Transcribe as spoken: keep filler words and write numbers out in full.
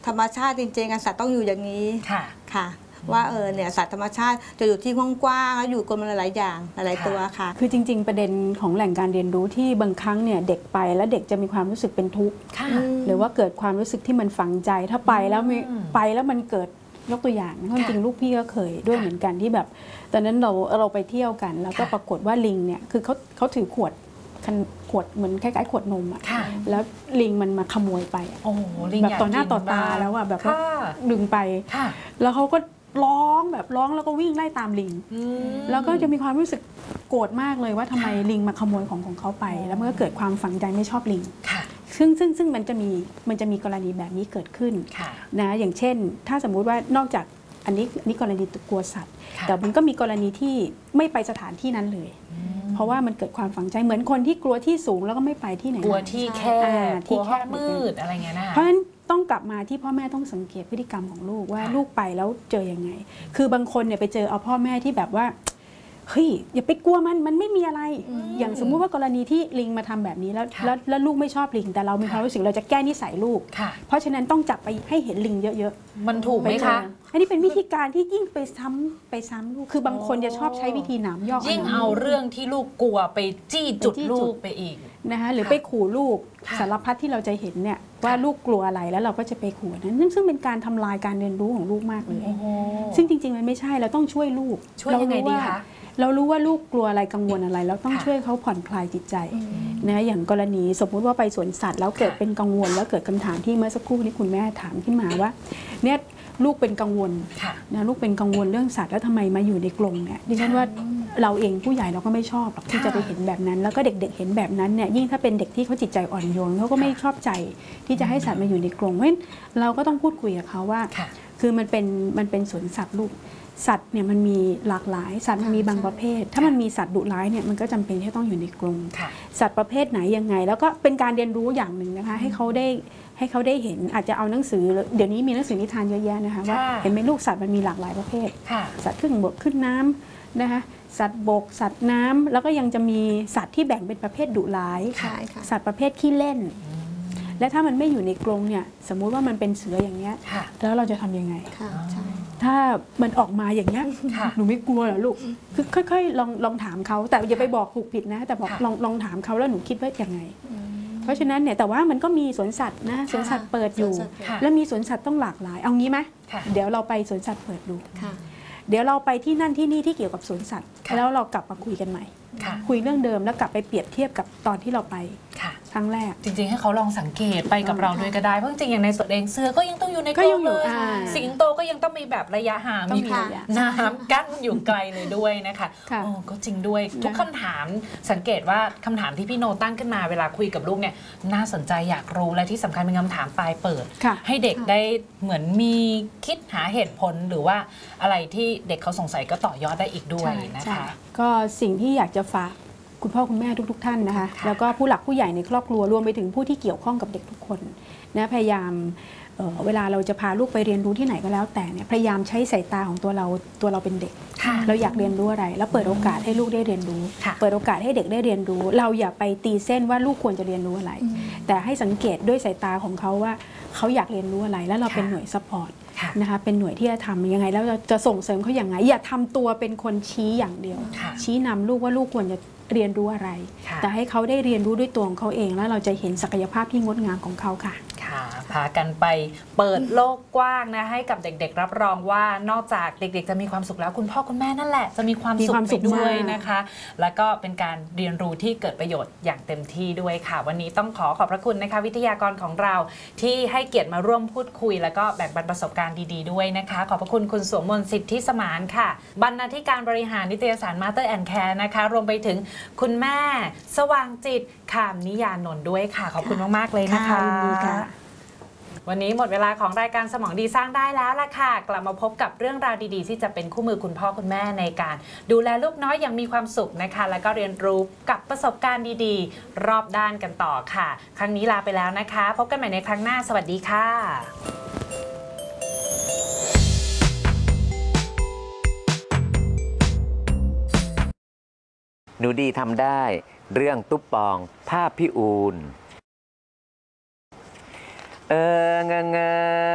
ธรรมชาติจริงๆสัตว์ต้องอยู่อย่างนี้ค่ะค่ะว่าเออเนี่ยสัตว์ธรรมชาติจะอยู่ที่กว้างๆแล้วอยู่กันมาหลายๆอย่างหลายๆตัวค่ะคือจริงๆประเด็นของแหล่งการเรียนรู้ที่บางครั้งเนี่ยเด็กไปแล้วเด็กจะมีความรู้สึกเป็นทุกข์หรือว่าเกิดความรู้สึกที่มันฝังใจถ้าไปแล้วไม่ไปแล้วมันเกิดยกตัวอย่างนะจริงๆลูกพี่ก็เคยด้วยเหมือนกันที่แบบตอนนั้นเราเราไปเที่ยวกันแล้วก็ปรากฏว่าลิงเนี่ยคือเขาเขาถือขวดขวดเหมือนคล้ายๆขวดนมอ่ะแล้วลิงมันมาขโมยไปแบบต่อหน้าต่อตาแล้วอ่ะแบบว่าดึงไปแล้วเขาก็ร้องแบบร้องแล้วก็วิ่งไล่ตามลิงแล้วก็จะมีความรู้สึกโกรธมากเลยว่าทำไมลิงมาขโมยของของเขาไปแล้วมันก็เกิดความฝังใจไม่ชอบลิงซึ่งซึ่งซึ่งมันจะมีมันจะมีกรณีแบบนี้เกิดขึ้นนะอย่างเช่นถ้าสมมุติว่านอกจากอันนี้นี่กรณีกลัวสัตว์แต่มันก็มีกรณีที่ไม่ไปสถานที่นั้นเลยเพราะว่ามันเกิดความฝังใจเหมือนคนที่กลัวที่สูงแล้วก็ไม่ไปที่ไหนกลัวที่แคบกลัวห้องมืดอะไรเงี้ยนะเพราะฉะนั้นต้องกลับมาที่พ่อแม่ต้องสังเกตพฤติกรรมของลูกว่าลูกไปแล้วเจอยังไงคือบางคนเนี่ยไปเจอเอาพ่อแม่ที่แบบว่าเฮ้ยอย่าไปกลัวมันมันไม่มีอะไรอย่างสมมุติว่ากรณีที่ลิงมาทำแบบนี้แล้วแล้วลูกไม่ชอบลิงแต่เรามีความรู้สึกเราจะแก้นิสัยลูกเพราะฉะนั้นต้องจับไปให้เห็นลิงเยอะๆมันถูกไหมคะอันนี้เป็นวิธีการที่ยิ่งไปซ้ำไปซ้ำลูกคือบางคนจะชอบใช้วิธีหนามยอกยิ่งเอาเรื่องที่ลูกกลัวไปจี้จุดลูกไปอีกนะคะหรือไปขู่ลูกสารพัดที่เราจะเห็นเนี่ยว่าลูกกลัวอะไรแล้วเราก็จะไปขู่นั้นซึ่งเป็นการทำลายการเรียนรู้ของลูกมากเลยซึ่งจริงๆมันไม่ใช่เราต้องช่วยลูกช่วยยังไงดีคะเรารู้ว่าลูกกลัวอะไรกังวลอะไรแล้วต้องช่วยเขาผ่อนคลายจิตใจนะอย่างกรณีสมมุติว่าไปสวนสัตว์แล้วเกิดเป็นกังวลแล้วเกิดคำถามที่เมื่อสักครู่นี้คุณแม่ถามขึ้นมาว่าเนี่ยลูกเป็นกังวลนะลูกเป็นกังวลเรื่องสัตว์แล้วทำไมมาอยู่ในกรงเนี่ยดิฉันว่าเราเองผู้ใหญ่เราก็ไม่ชอบหรอกที่จะไปเห็นแบบนั้นแล้วก็เด็กๆเห็นแบบนั้นเนี่ยยิ่งถ้าเป็นเด็กที่เขาจิตใจอ่อนโยนเขาก็ไม่ชอบใจที่จะให้สัตว์มาอยู่ในกรงเพราะฉะนั้นเราก็ต้องพูดคุยกับเขาว่าคือมันเป็นมันเป็นสวนสัตว์ลูกสัตว์เนี่ยมันมีหลากหลายสัตว์มันมีบางประเภทถ้ามันมีสัตว์ดุร้ายเนี่ยมันก็จำเป็นที่ต้องอยู่ในกรงสัตว์ประเภทไหนยังไงแล้วก็เป็นการเรียนรู้อย่างหนึ่งนะคะให้เขาได้ให้เขาได้เห็นอาจจะเอาหนังสือเดี๋ยวนี้มีหนังสือนิทานเยอะแยะนะคะว่าเห็นไหมลูกสัตว์มันมีหลากหลายประเภทสัตว์ขึ้นบกขึ้นน้ำนะคะสัตว์บกสัตว์น้ำแล้วก็ยังจะมีสัตว์ที่แบ่งเป็นประเภทดุร้ายสัตว์ประเภทขี้เล่นและถ้ามันไม่อยู่ในกรงเนี่ยสมมุติว่ามันเป็นเสืออย่างเงี้ยแล้วเราจะทำยังไงถ้ามันออกมาอย่างเงี้ยหนูไม่กลัวเหรอลูกคือค่อยๆลองลองถามเขาแต่อย่าไปบอกถูกผิดนะแต่บอกลองลองถามเขาแล้วหนูคิดว่าอย่างไงเพราะฉะนั้นเนี่ยแต่ว่ามันก็มีสวนสัตว์นะสวนสัตว์เปิดอยู่แล้วมีสวนสัตว์ต้องหลากหลายเอางี้ไหมเดี๋ยวเราไปสวนสัตว์เปิดดูเดี๋ยวเราไปที่นั่นที่นี่ที่เกี่ยวกับสวนสัตว์แล้วเรากลับมาคุยกันใหม่คุยเรื่องเดิมแล้วกลับไปเปรียบเทียบกับตอนที่เราไปครั้งแรกจริงๆให้เขาลองสังเกตไปกับเราด้วยก็ได้เพราะจริงๆอย่างในสวนเองเสือก็ยังต้องอยู่ในกรงเลยสิงโตก็ยังต้องมีแบบระยะห่างมีน้ำกั้นอยู่ไกลเลยด้วยนะคะโอ้ก็จริงด้วยทุกคำถามสังเกตว่าคำถามที่พี่โนตั้งขึ้นมาเวลาคุยกับลูกเนี่ยน่าสนใจอยากรู้และที่สำคัญเป็นคำถามปลายเปิดให้เด็กได้เหมือนมีคิดหาเหตุผลหรือว่าอะไรที่เด็กเขาสงสัยก็ต่อยอดได้อีกด้วยนะคะก็สิ่งที่อยากจะฝากคุณพ่อคุณแม่ทุกๆท่านนะคะแล้วก็ผู้หลักผู้ใหญ่ในครอบครัวรวมไปถึงผู้ที่เกี่ยวข้องกับเด็กทุกคนนะพยายาม เ, เวลาเราจะพาลูกไปเรียนรู้ที่ไหนก็แล้วแต่เนี่ยพยายามใช้สายตาของตัวเราตัวเราเป็นเด็กเราอยากเรียนรู้อะไรแล้วเปิดโอกาสให้ลูกได้เรียนรู้เปิดโอกาสให้เด็กได้เรียนรู้เราอย่าไปตีเส้นว่าลูกควรจะเรียนรู้อะไรแต่ให้สังเกตด้วยสายตาของเขาว่าเขาอยากเรียนรู้อะไรแล้วเราเป็นหน่วยซัพพอร์ตนะคะเป็นหน่วยที่จะทำยังไงแล้วเราจะส่งเสริมเขาอย่างไรอย่าทำตัวเป็นคนชี้อย่างเดียวชี้นำลูกว่าลูกควรจะเรียนรู้อะไรแต่ให้เขาได้เรียนรู้ด้วยตัวของเขาเองแล้วเราจะเห็นศักยภาพที่งดงามของเขาค่ะค่ะพากันไปเปิดโลกกว้างนะให้กับเด็กๆรับรองว่านอกจากเด็กๆจะมีความสุขแล้วคุณพ่อคุณแม่นั่นแหละจะมีความสุขไปด้วยนะคะแล้วก็เป็นการเรียนรู้ที่เกิดประโยชน์อย่างเต็มที่ด้วยค่ะวันนี้ต้องขอขอบพระคุณนะคะวิทยากรของเราที่ให้เกียรติมาร่วมพูดคุยแล้วก็แบ่งปันประสบการณ์ดีๆด้วยนะคะขอบพระคุณคุณสวมมนต์สิทธิสมานค่ะบรรณาธิการบริหารนิตยสาร Mother and Care นะคะรวมไปถึงคุณแม่สว่างจิตขามนิยานนท์ด้วยค่ะขอบคุณมากๆเลยนะคะวันนี้หมดเวลาของรายการสมองดีสร้างได้แล้วล่ะค่ะกลับมาพบกับเรื่องราวดีๆที่จะเป็นคู่มือคุณพ่อคุณแม่ในการดูแลลูกน้อยอย่างมีความสุขนะคะแล้วก็เรียนรู้กับประสบการณ์ดีๆรอบด้านกันต่อค่ะครั้งนี้ลาไปแล้วนะคะพบกันใหม่ในครั้งหน้าสวัสดีค่ะหนูดีทำได้เรื่องตุ๊บปองภาพพี่อูนเออเงอเงอ